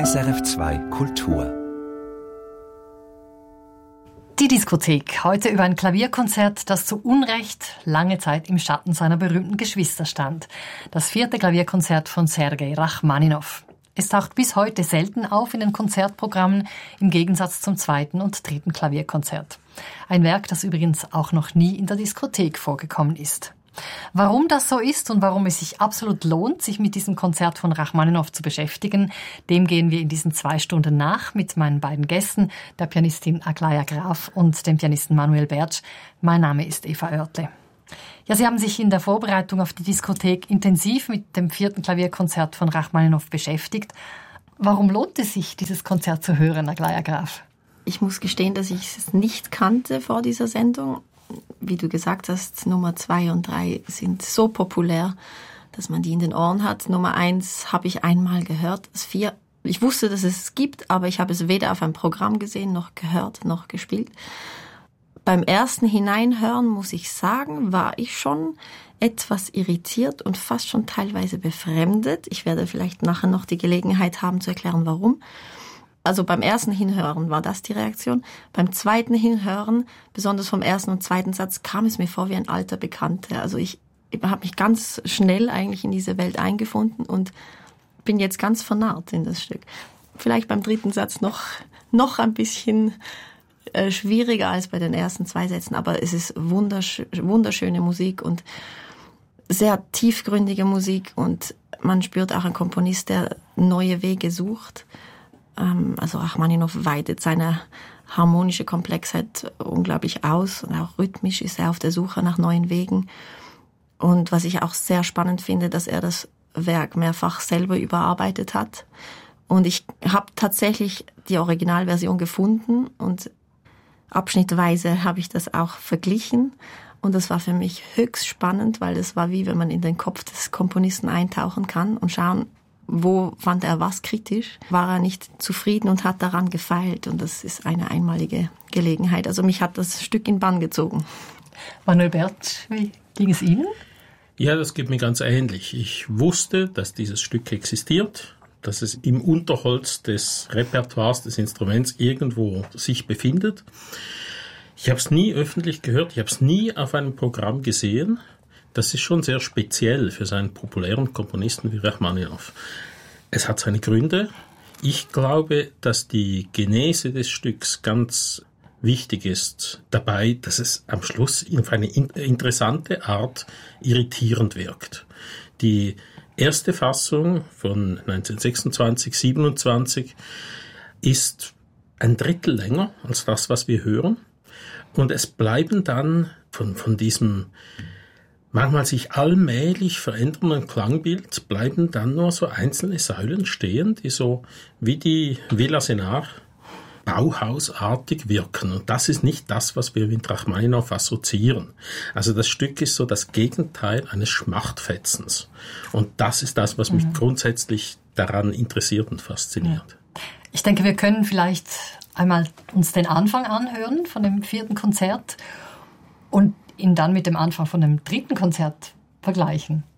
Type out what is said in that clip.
SRF2 Kultur. Die Diskothek, heute über ein Klavierkonzert, das zu Unrecht lange Zeit im Schatten seiner berühmten Geschwister stand. Das 4. Klavierkonzert von Sergei Rachmaninow. Es taucht bis heute selten auf in den Konzertprogrammen, im Gegensatz zum 2. und 3. Klavierkonzert. Ein Werk, das übrigens auch noch nie in der Diskothek vorgekommen ist. Warum das so ist und warum es sich absolut lohnt, sich mit diesem Konzert von Rachmaninow zu beschäftigen, dem gehen wir in diesen 2 Stunden nach mit meinen beiden Gästen, der Pianistin Aglaja Graf und dem Pianisten Manuel Bertsch. Mein Name ist Eva Oertle. Ja, Sie haben sich in der Vorbereitung auf die Diskothek intensiv mit dem 4. Klavierkonzert von Rachmaninow beschäftigt. Warum lohnt es sich, dieses Konzert zu hören, Aglaja Graf? Ich muss gestehen, dass ich es nicht kannte vor dieser Sendung. Wie du gesagt hast, Nummer 2 und 3 sind so populär, dass man die in den Ohren hat. Nummer 1 habe ich einmal gehört. Das 4, ich wusste, dass es gibt, aber ich habe es weder auf einem Programm gesehen, noch gehört, noch gespielt. Beim ersten Hineinhören, muss ich sagen, war ich schon etwas irritiert und fast schon teilweise befremdet. Ich werde vielleicht nachher noch die Gelegenheit haben zu erklären, warum. Also beim ersten Hinhören war das die Reaktion. Beim zweiten Hinhören, besonders vom ersten und zweiten Satz, kam es mir vor wie ein alter Bekannter. Also ich habe mich ganz schnell eigentlich in diese Welt eingefunden und bin jetzt ganz vernarrt in das Stück. Vielleicht beim 3. Satz noch ein bisschen schwieriger als bei den ersten 2 Sätzen, aber es ist wunderschöne Musik und sehr tiefgründige Musik und man spürt auch einen Komponist, der neue Wege sucht. Also Rachmaninow weitet seine harmonische Komplexheit unglaublich aus und auch rhythmisch ist er auf der Suche nach neuen Wegen. Und was ich auch sehr spannend finde, dass er das Werk mehrfach selber überarbeitet hat. Und ich habe tatsächlich die Originalversion gefunden und abschnittweise habe ich das auch verglichen. Und das war für mich höchst spannend, weil es war wie wenn man in den Kopf des Komponisten eintauchen kann und schauen, wo fand er was kritisch? War er nicht zufrieden und hat daran gefeilt? Und das ist eine einmalige Gelegenheit. Also mich hat das Stück in Bann gezogen. Manuel Bertsch, wie ging es Ihnen? Ja, das geht mir ganz ähnlich. Ich wusste, dass dieses Stück existiert, dass es im Unterholz des Repertoires des Instruments irgendwo sich befindet. Ich habe es nie öffentlich gehört, ich habe es nie auf einem Programm gesehen. Das ist schon sehr speziell für seinen populären Komponisten wie Rachmaninow. Es hat seine Gründe. Ich glaube, dass die Genese des Stücks ganz wichtig ist dabei, dass es am Schluss auf eine interessante Art irritierend wirkt. Die erste Fassung von 1926/27 ist ein Drittel länger als das, was wir hören. Und es bleiben dann von diesem manchmal sich allmählich verändernden Klangbild bleiben dann nur so einzelne Säulen stehen, die so wie die Villa Senar bauhausartig wirken. Und das ist nicht das, was wir mit Rachmaninow assoziieren. Also das Stück ist so das Gegenteil eines Schmachtfetzens. Und das ist das, was mich grundsätzlich daran interessiert und fasziniert. Ich denke, wir können vielleicht einmal uns den Anfang anhören von dem 4. Konzert und ihn dann mit dem Anfang von dem 3. Konzert vergleichen.